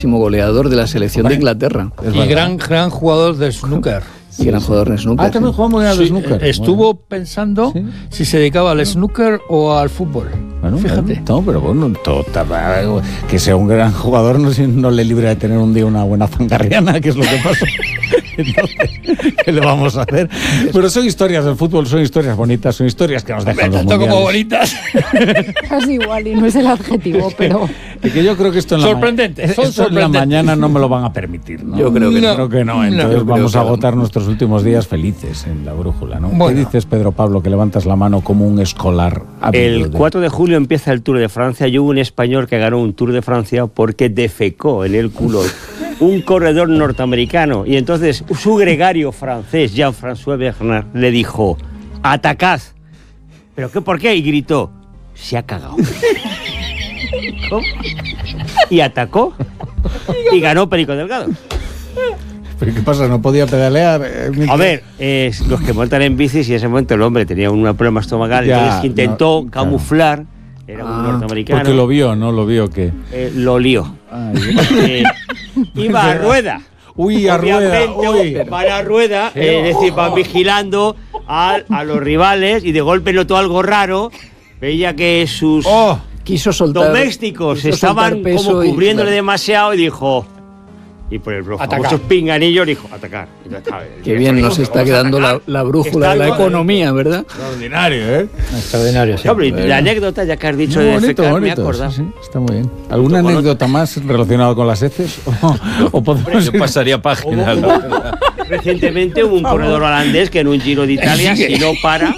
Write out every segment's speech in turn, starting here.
goleador de la selección de Inglaterra. Y gran jugador de snooker. Sí, gran jugador de snooker. También jugó muy bien al snooker. Estuvo pensando si se dedicaba al snooker o al fútbol. Bueno, fíjate. No, pero bueno, que sea un gran jugador no le libra de tener un día una buena zangarriana, que es lo que pasa. Entonces, ¿qué le vamos a hacer? Pero son historias del fútbol, son historias bonitas, son historias que nos dejan los mundiales. Como bonitas. Casi igual, y no es el adjetivo, pero... Es que yo creo que esto en la mañana no me lo van a permitir, ¿no? Yo creo que no. Entonces vamos a agotar nuestros últimos días felices en la brújula, ¿no? Bueno. ¿Qué dices, Pedro Pablo, que levantas la mano como un escolar? El 4 de julio empieza el Tour de Francia y hubo un español que ganó un Tour de Francia porque defecó en el culo un corredor norteamericano. Y entonces su gregario francés, Jean-François Bernard, le dijo: ¡atacad! ¿Pero qué? ¿Por qué? Y gritó: se ha cagado. ¿Cómo? Y atacó y ganó Perico Delgado. ¿Pero qué pasa? ¿No podía pedalear? A ver, los que montan en bicis, y en ese momento el hombre tenía un problema estomacal, entonces intentó camuflar. Era un norteamericano. Porque lo vio que... lo lió. Iba a rueda. Uy, a rueda. Van a rueda, es decir, van vigilando a los rivales y de golpe notó algo raro. Veía que sus domésticos estaban como cubriéndole demasiado y dijo... Y por el famoso pinganillo dijo: atacar. Qué bien nos está quedando la brújula de la economía, ¿verdad? Extraordinario, ¿eh? Extraordinario, sí. Hombre, la anécdota, ya que has dicho de defecar, me he acordado. Sí, está muy bien. ¿Alguna anécdota más relacionada con las heces? ¿O podemos Yo pasaría página. Recientemente hubo un corredor holandés que en un Giro de Italia, si no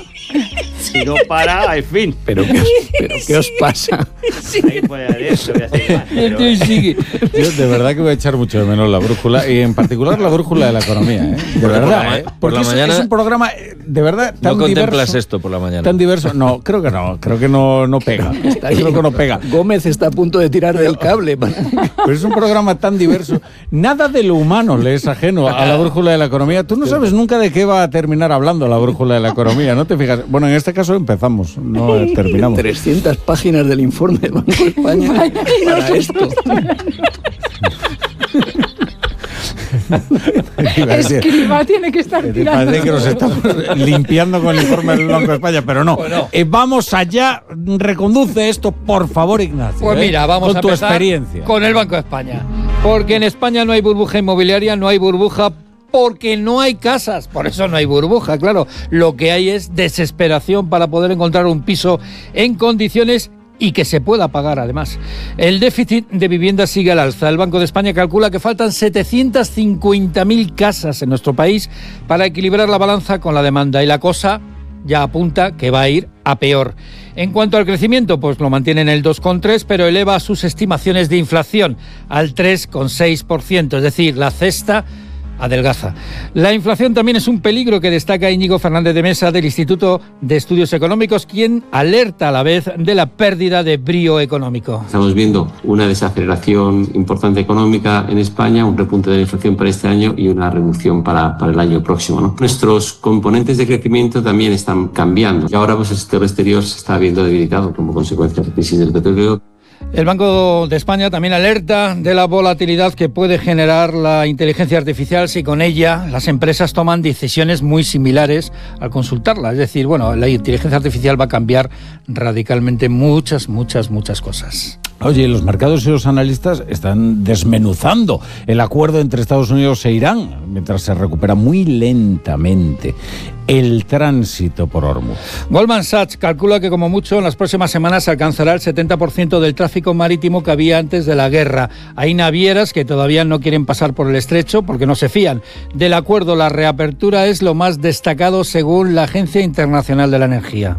para, en fin. ¿Pero qué os pasa? Ahí puede haber eso, voy a hacer más, pero... Yo de verdad que voy a echar mucho de menos la brújula, y en particular la brújula de la economía, ¿eh? De verdad, ¿eh? Por la mañana es un programa de verdad tan no contemplas diverso, esto por la mañana. Tan diverso. No, creo que no pega. Creo que no pega. Gómez está a punto de tirar del cable. Pero es un programa tan diverso. Nada de lo humano le es ajeno a la brújula de la economía. Tú no sabes nunca de qué va a terminar hablando la brújula de la economía, ¿no te fijas? Bueno, en este caso empezamos, no terminamos. 300 páginas del informe del Banco de España para esto. Escriba tiene que estar tirando. Parece que nos estamos limpiando con el informe del Banco de España, pero no. Bueno. Vamos allá, reconduce esto, por favor, Ignacio. Pues mira, vamos con a tu empezar experiencia. Con el Banco de España. Porque en España no hay burbuja inmobiliaria, no hay burbuja porque no hay casas, por eso no hay burbuja, claro. Lo que hay es desesperación para poder encontrar un piso en condiciones y que se pueda pagar además. El déficit de vivienda sigue al alza. El Banco de España calcula que faltan 750.000 casas en nuestro país para equilibrar la balanza con la demanda, y la cosa ya apunta que va a ir a peor. En cuanto al crecimiento, pues lo mantiene en el 2,3, pero eleva sus estimaciones de inflación al 3,6%, es decir, la cesta adelgaza. La inflación también es un peligro que destaca Íñigo Fernández de Mesa del Instituto de Estudios Económicos, quien alerta a la vez de la pérdida de brío económico. Estamos viendo una desaceleración importante económica en España, un repunte de la inflación para este año y una reducción para el año próximo, ¿no? Nuestros componentes de crecimiento también están cambiando y ahora pues el sector exterior se está viendo debilitado como consecuencia de la crisis del petróleo. El Banco de España también alerta de la volatilidad que puede generar la inteligencia artificial si con ella las empresas toman decisiones muy similares al consultarla. Es decir, bueno, la inteligencia artificial va a cambiar radicalmente muchas cosas. Oye, los mercados y los analistas están desmenuzando el acuerdo entre Estados Unidos e Irán, mientras se recupera muy lentamente el tránsito por Hormuz. Goldman Sachs calcula que como mucho en las próximas semanas se alcanzará el 70% del tráfico marítimo que había antes de la guerra. Hay navieras que todavía no quieren pasar por el estrecho porque no se fían del acuerdo. La reapertura es lo más destacado según la Agencia Internacional de la Energía.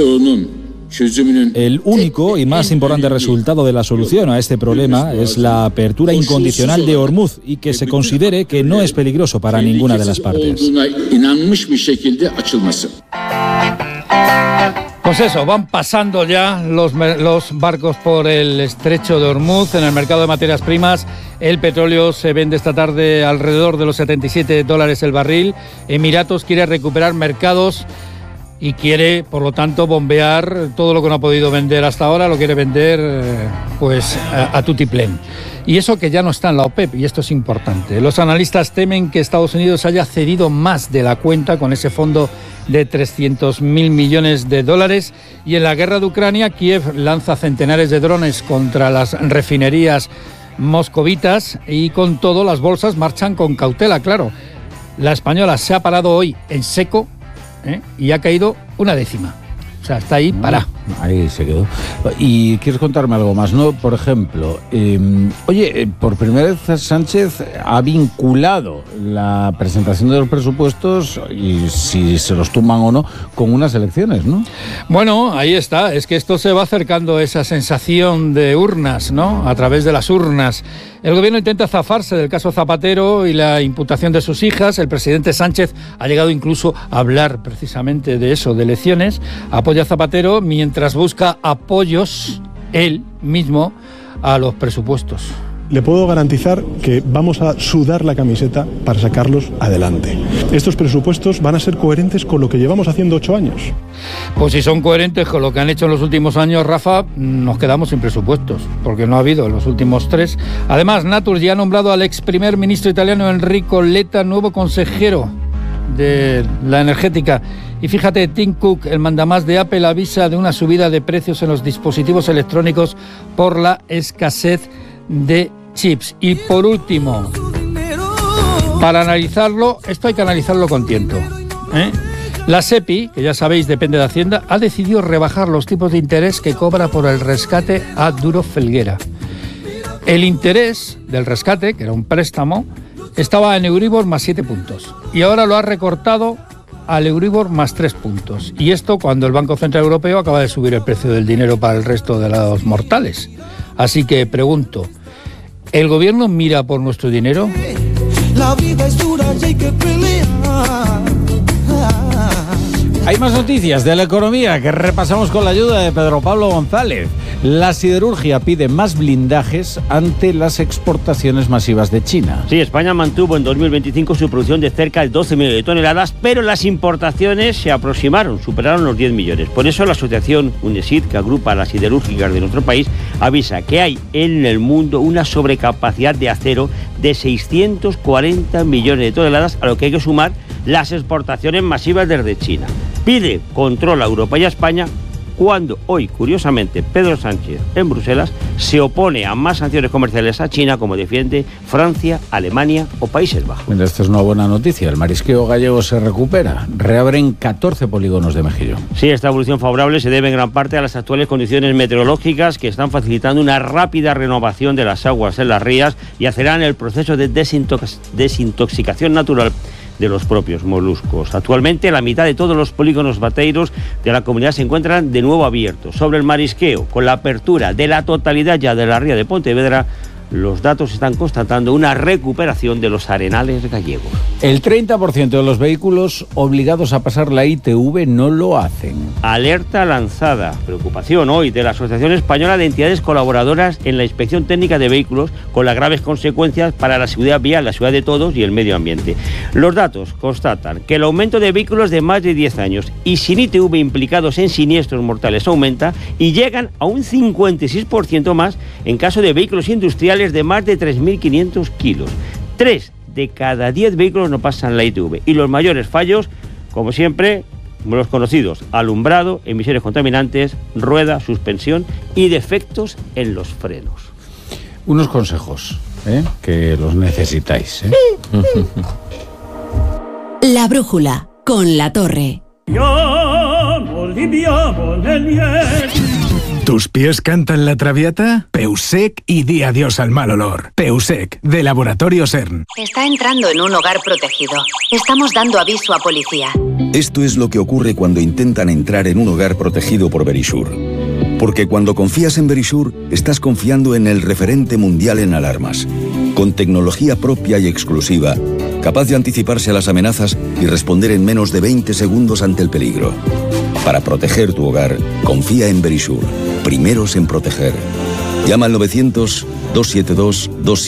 El único y más importante resultado de la solución a este problema es la apertura incondicional de Hormuz y que se considere que no es peligroso para ninguna de las partes. Pues eso, van pasando ya los barcos por el estrecho de Hormuz. En el mercado de materias primas, el petróleo se vende esta tarde alrededor de los $77 el barril. Emiratos quiere recuperar mercados y quiere, por lo tanto, bombear todo lo que no ha podido vender hasta ahora, lo quiere vender pues a tutiplén. Y eso que ya no está en la OPEP, y esto es importante. Los analistas temen que Estados Unidos haya cedido más de la cuenta con ese fondo de 300.000 millones de dólares, y en la guerra de Ucrania, Kiev lanza centenares de drones contra las refinerías moscovitas, y con todo las bolsas marchan con cautela, claro. La española se ha parado hoy en seco, y ha caído 1/10. O sea, está ahí para. Ahí se quedó. Y quieres contarme algo más, ¿no? Por ejemplo, por primera vez Sánchez ha vinculado la presentación de los presupuestos, y si se los tumban o no, con unas elecciones, ¿no? Bueno, ahí está. Es que esto se va acercando, esa sensación de urnas, ¿no? A través de las urnas. El gobierno intenta zafarse del caso Zapatero y la imputación de sus hijas. El presidente Sánchez ha llegado incluso a hablar precisamente de eso, de elecciones. Apoya a Zapatero mientras busca apoyos, él mismo, a los presupuestos. Le puedo garantizar que vamos a sudar la camiseta para sacarlos adelante. Estos presupuestos van a ser coherentes con lo que llevamos haciendo 8 años. Pues si son coherentes con lo que han hecho en los últimos años, Rafa, nos quedamos sin presupuestos, porque no ha habido en los últimos 3. Además, Naturgy ya ha nombrado al ex primer ministro italiano Enrico Letta nuevo consejero de la energética. Y fíjate, Tim Cook, el mandamás de Apple, avisa de una subida de precios en los dispositivos electrónicos por la escasez de chips. Y por último, para analizarlo, esto hay que analizarlo con tiento, La SEPI, que ya sabéis depende de Hacienda, ha decidido rebajar los tipos de interés que cobra por el rescate a Duro Felguera. El interés del rescate, que era un préstamo, estaba en Euribor más 7 puntos y ahora lo ha recortado al Euribor más 3 puntos. Y esto cuando el Banco Central Europeo acaba de subir el precio del dinero para el resto de los mortales. Así que pregunto, ¿el gobierno mira por nuestro dinero? La vida es dura y hay que pelear. Hay más noticias de la economía que repasamos con la ayuda de Pedro Pablo González. La siderurgia pide más blindajes ante las exportaciones masivas de China. Sí, España mantuvo en 2025 su producción de cerca de 12 millones de toneladas, pero las importaciones se aproximaron, superaron los 10 millones. Por eso la asociación UNESID, que agrupa a las siderúrgicas de nuestro país, avisa que hay en el mundo una sobrecapacidad de acero de 640 millones de toneladas, a lo que hay que sumar las exportaciones masivas desde China. Pide control a Europa y a España, cuando hoy, curiosamente, Pedro Sánchez en Bruselas se opone a más sanciones comerciales a China, como defiende Francia, Alemania o Países Bajos. Mira, esta es una buena noticia. El marisqueo gallego se recupera. Reabren 14 polígonos de mejillón. Sí, esta evolución favorable se debe en gran parte a las actuales condiciones meteorológicas que están facilitando una rápida renovación de las aguas en las rías y aceleran el proceso de desintoxicación natural de los propios moluscos. Actualmente la mitad de todos los polígonos bateiros de la comunidad se encuentran de nuevo abiertos. Sobre el marisqueo, con la apertura de la totalidad ya de la ría de Pontevedra, los datos están constatando una recuperación de los arenales gallegos. El 30% de los vehículos obligados a pasar la ITV no lo hacen. Alerta lanzada, preocupación hoy de la Asociación Española de Entidades Colaboradoras en la Inspección Técnica de Vehículos, con las graves consecuencias para la seguridad vial, la ciudad de todos y el medio ambiente. Los datos constatan que el aumento de vehículos de más de 10 años y sin ITV implicados en siniestros mortales aumenta y llegan a un 56% más en caso de vehículos industriales de más de 3.500 kilos. 3 de cada 10 vehículos no pasan la ITV. Y los mayores fallos, como siempre, los conocidos: alumbrado, emisiones contaminantes, rueda, suspensión y defectos en los frenos. Unos consejos, que los necesitáis. La brújula, con La Torre. ¿Tus pies cantan la traviata? Peusec y di adiós al mal olor. Peusec, de Laboratorio CERN. Está entrando en un hogar protegido. Estamos dando aviso a policía. Esto es lo que ocurre cuando intentan entrar en un hogar protegido por Verisure. Porque cuando confías en Verisure, estás confiando en el referente mundial en alarmas. Con tecnología propia y exclusiva, capaz de anticiparse a las amenazas y responder en menos de 20 segundos ante el peligro. Para proteger tu hogar, confía en Verisure. Primeros en proteger. Llama al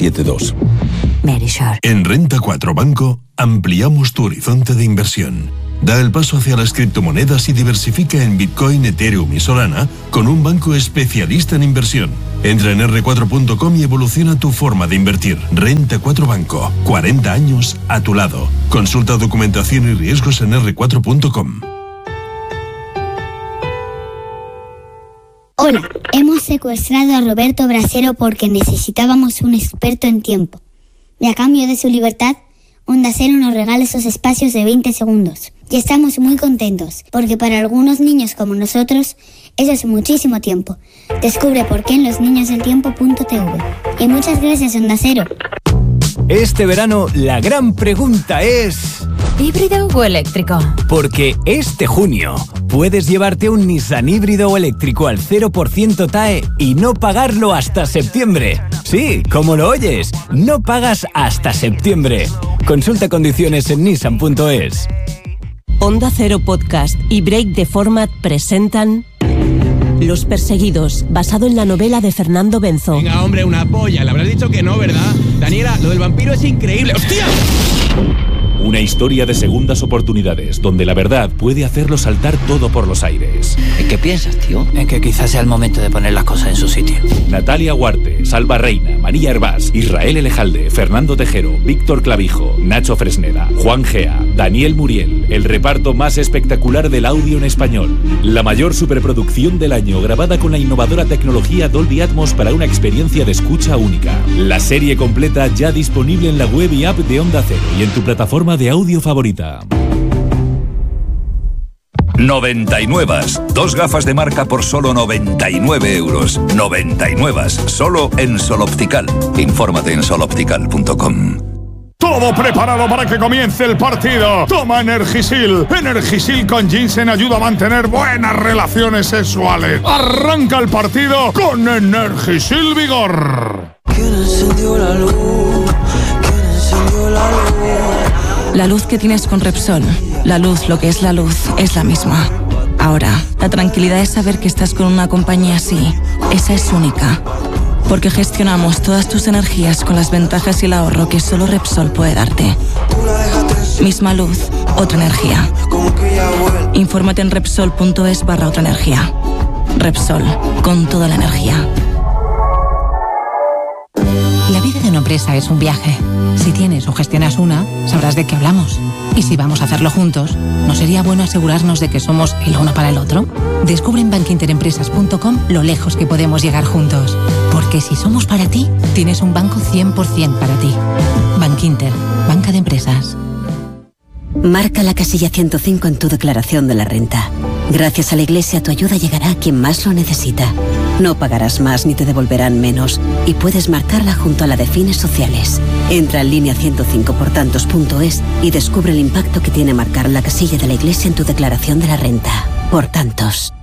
900-272-272. Verisure. En Renta 4 Banco ampliamos tu horizonte de inversión. Da el paso hacia las criptomonedas y diversifica en Bitcoin, Ethereum y Solana con un banco especialista en inversión. Entra en r4.com y evoluciona tu forma de invertir. Renta 4 Banco. 40 años a tu lado. Consulta documentación y riesgos en r4.com. Hola, hemos secuestrado a Roberto Brasero porque necesitábamos un experto en tiempo. Y a cambio de su libertad, Onda Cero nos regala esos espacios de 20 segundos. Y estamos muy contentos, porque para algunos niños como nosotros, eso es muchísimo tiempo. Descubre por qué en losniñosdeltiempo.tv. Y muchas gracias, Onda Cero. Este verano, la gran pregunta es... ¿híbrido o eléctrico? Porque este junio puedes llevarte un Nissan híbrido o eléctrico al 0% TAE y no pagarlo hasta septiembre. Sí, como lo oyes, no pagas hasta septiembre. Consulta condiciones en nissan.es. Onda Cero Podcast y Break the Format presentan Los Perseguidos, basado en la novela de Fernando Benzo. Venga, hombre, una polla. Le habrás dicho que no, ¿verdad? Daniela, lo del vampiro es increíble. ¡Hostia! Una historia de segundas oportunidades, donde la verdad puede hacerlo saltar todo por los aires. ¿En qué piensas, tío? En que quizás sea el momento de poner las cosas en su sitio. Natalia Huarte, Salva Reina, María Hervás, Israel Elejalde, Fernando Tejero, Víctor Clavijo, Nacho Fresneda, Juan Gea, Daniel Muriel, el reparto más espectacular del audio en español. La mayor superproducción del año, grabada con la innovadora tecnología Dolby Atmos para una experiencia de escucha única. La serie completa ya disponible en la web y app de Onda Cero y en tu plataforma de audio favorita. 99. 2 gafas de marca por solo 99 euros. 99. Solo en Sol Optical. Infórmate en soloptical.com. Todo preparado para que comience el partido. Toma Energisil. Energisil con ginseng ayuda a mantener buenas relaciones sexuales. Arranca el partido con Energisil Vigor. ¿Quién encendió la luz? ¿Quién encendió la luz? La luz que tienes con Repsol, la luz, lo que es la luz, es la misma. Ahora, la tranquilidad es saber que estás con una compañía así. Esa es única. Porque gestionamos todas tus energías con las ventajas y el ahorro que solo Repsol puede darte. Misma luz, otra energía. Infórmate en Repsol.es/otra energía. Repsol, con toda la energía. La vida de una empresa es un viaje. Si tienes o gestionas una, sabrás de qué hablamos. Y si vamos a hacerlo juntos, ¿no sería bueno asegurarnos de que somos el uno para el otro? Descubre en bankinterempresas.com lo lejos que podemos llegar juntos. Porque si somos para ti, tienes un banco 100% para ti. Bankinter, banca de empresas. Marca la casilla 105 en tu declaración de la renta. Gracias a la Iglesia, tu ayuda llegará a quien más lo necesita. No pagarás más ni te devolverán menos y puedes marcarla junto a la de fines sociales. Entra en línea 105portantos.es y descubre el impacto que tiene marcar la casilla de la Iglesia en tu declaración de la renta. Por tantos.